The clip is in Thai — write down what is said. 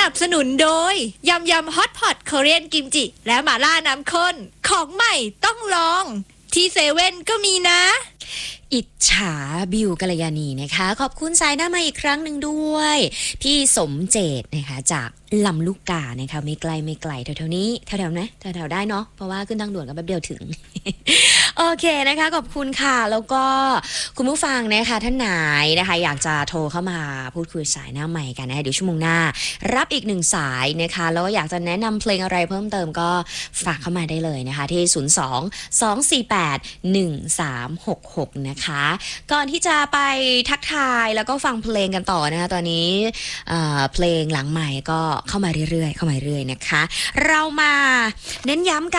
นับสนุนโดยยำยำฮอตพอตเกาหลีกิมจิและหม่าล่าน้ำข้นของใหม่ต้องลองที่เซเว่นก็มีนะอิจฉาบิวกัลยาณีนะคะขอบคุณสายหน้ามาอีกครั้งหนึ่งด้วยพี่สมเจตนะคะจากลำลูกกานะคะไม่ไกลแถวๆนี้แถวๆนะแถวๆได้เนาะเพราะว่าขึ้นทางด่วนกันแป๊บเดียวถึง โอเคนะคะขอบคุณค่ะแล้วก็คุณผู้ฟังนะคะท่านไหนนะคะอยากจะโทรเข้ามาพูดคุยสายหน้าใหม่กันนะคะเดี๋ยวชั่วโมงหน้ารับอีกหนึ่งสายนะคะแล้วก็อยากจะแนะนำเพลงอะไรเพิ่มเติมก็ฝากเข้ามาได้เลยนะคะที่02-248-1366นะคะก่อนที่จะไปทักทายแล้วก็ฟังเพลงกันต่อนะคะตอนนี้เพลงหลังใหม่ก็เข้ามาเรื่อยๆนะคะเรามาเน้นย้ำกัน